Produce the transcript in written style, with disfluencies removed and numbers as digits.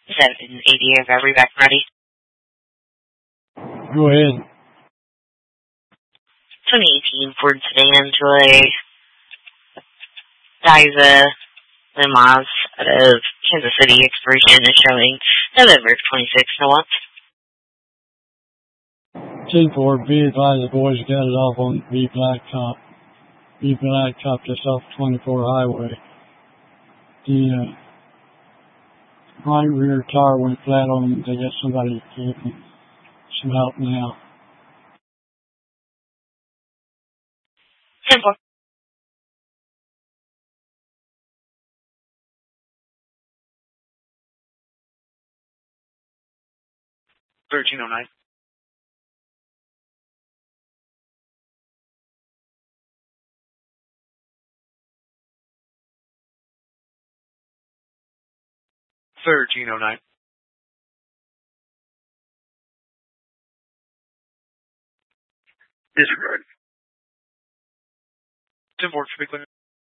780 of every back ready. Go ahead. 2018 Ford sedan Joy Diza Limaz out of Kansas City. Expiration is showing November 26th. No wants. 10-4, be advised the boys got it off on B Blacktop. B Blacktop just off 24 highway. The right rear tire went flat on them. They got somebody to give them some help now. 10-4. $13.09. $13.09. Disregard. 10-4 should be clear.